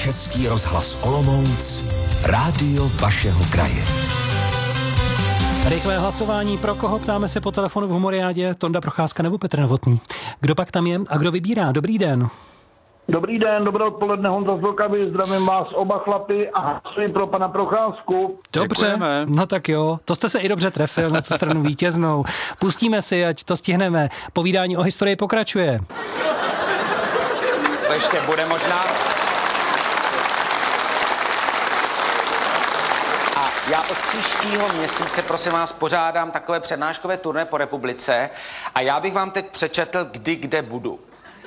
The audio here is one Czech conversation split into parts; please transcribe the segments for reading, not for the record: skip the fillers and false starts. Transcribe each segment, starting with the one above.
Český rozhlas Olomouc, rádio vašeho kraje. Rychlé hlasování pro koho, ptáme se po telefonu v Humoriádě, Tonda Procházka nebo Petr Novotný. Kdo pak tam je a kdo vybírá? Dobrý den. Dobrý den, dobré odpoledne, Honza z Vltavy, zdravím vás oba chlapy a hlasuji pro pana Procházku. Dobře, Děkujeme. No tak jo, to jste se i dobře trefil na tu stranu vítěznou. Pustíme si, ať to stihneme. Povídání o historii pokračuje. To ještě bude možná. A já od příštího měsíce, prosím vás, pořádám takové přednáškové turné po republice a já bych vám teď přečetl, kdy, kde budu.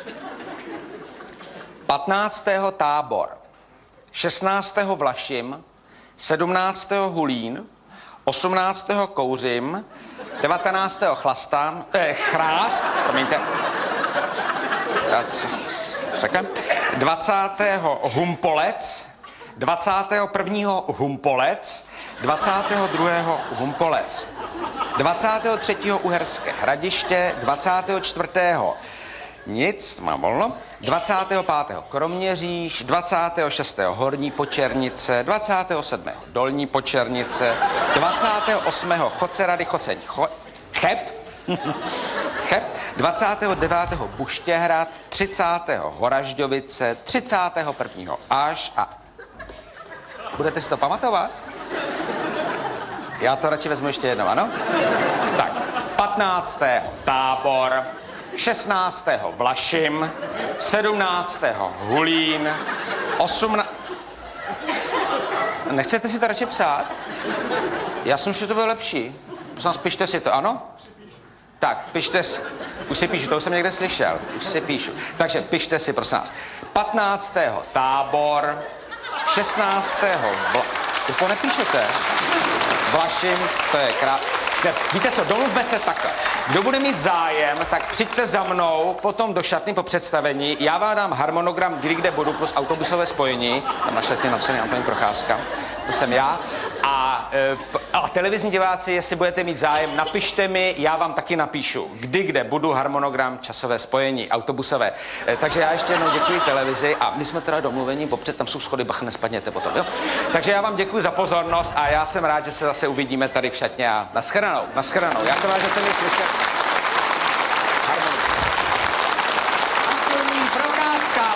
15. Tábor, 16. Vlašim, 17. Hulín, 18. Kouřim, 19. Chrást, promiňte, 20. Humpolec, 21. Humpolec, 22. Humpolec, 23. Uherské Hradiště, 24. Nic, mám volno, 25. Kroměříž, 26. Horní Počernice, 27. Dolní Počernice, 28. Chocerady Choceň Cheb, 29. Buštěhrad, 30. Horažďovice, 31. Až a... Budete si to pamatovat? Já to radši vezmu ještě jednou, ano? Tak, 15. Tábor, 16. Vlašim, 17. Hulín, 18... Nechcete si to radši psát? Já jsem, že to bylo lepší. Prosím vás, pište si to, ano? Tak, pište si. Už si píšu, to už jsem někde slyšel. Už si píšu. Takže pište si, prosím vás. 15. Tábor, 16. Vy to nepíšete? Vlašim, to je Víte co, domluvme se takhle. Kdo bude mít zájem, tak přijďte za mnou potom do šatny po představení. Já vám dám harmonogram, kdy kde budu, plus autobusové spojení. Tam na šatně napsaný Antonín Procházka. To jsem já. A televizní diváci, jestli budete mít zájem, napište mi, já vám taky napíšu, kdy kde budu, harmonogram, časové spojení, autobusové. Takže já ještě jednou děkuji televizi a my jsme teda domluvení, popřed tam jsou schody, bach, nespadněte potom, jo? Takže já vám děkuji za pozornost a já jsem rád, že se zase uvidíme tady v šatně a naschledanou. Já jsem rád, že jste mě slyšeli. Antonín Procházka.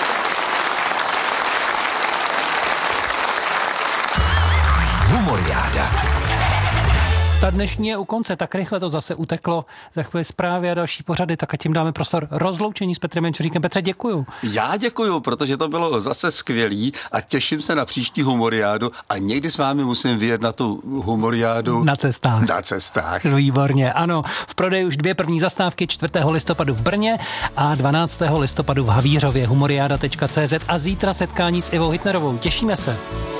Humoriáda. Ta dnešní je u konce, tak rychle to zase uteklo. Za chvíli zprávy a další pořady, tak a tím dáme prostor rozloučení s Petrem Jančuříkem. Petře, děkuju. Já děkuju, protože to bylo zase skvělý a těším se na příští humoriádu a někdy s vámi musím vyjet na tu humoriádu. Na cestách. Na cestách. Výborně, ano. V prodeji už 2 první zastávky 4. listopadu v Brně a 12. listopadu v Havířově. Humoriáda.cz a zítra setkání s Ivou Hitnerovou. Těšíme se.